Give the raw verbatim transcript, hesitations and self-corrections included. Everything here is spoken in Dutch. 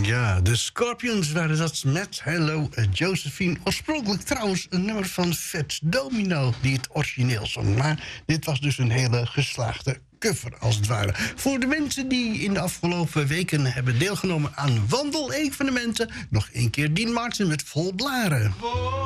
Ja, de Scorpions waren dat met Hello Josephine. Oorspronkelijk trouwens een nummer van Fats Domino die het origineel zong. Maar dit was dus een hele geslaagde cover, als het ware. Voor de mensen die in de afgelopen weken hebben deelgenomen aan wandelevenementen, nog één keer Dean Martin met Vol Blaren.